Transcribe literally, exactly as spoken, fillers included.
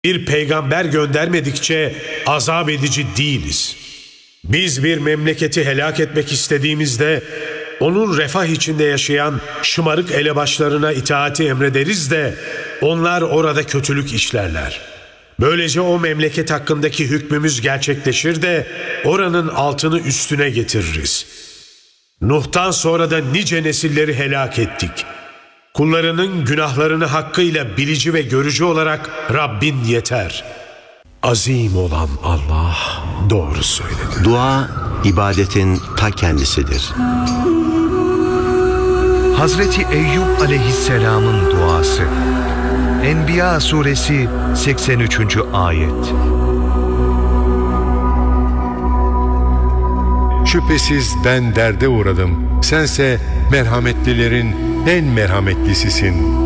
Bir peygamber göndermedikçe azap edici değiliz. Biz bir memleketi helak etmek istediğimizde onun refah içinde yaşayan şımarık elebaşlarına itaati emrederiz de onlar orada kötülük işlerler. Böylece o memleket hakkındaki hükmümüz gerçekleşir de oranın altını üstüne getiririz. Nuh'tan sonra da nice nesilleri helak ettik. Kullarının günahlarını hakkıyla bilici ve görücü olarak Rabbin yeter. Azim olan Allah doğru söyledi. Dua, ibadetin ta kendisidir. Hazreti Eyüp aleyhisselamın duası. Enbiya suresi seksen üçüncü ayet. Şüphesiz ben derde uğradım. Sense merhametlilerin en merhametlisisin.